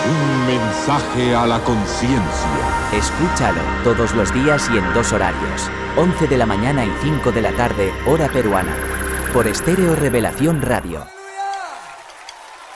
Un mensaje a la conciencia. Escúchalo todos los días y en 2 horarios. 11 de la mañana y 5 de la tarde, hora peruana. Por Estéreo Revelación Radio.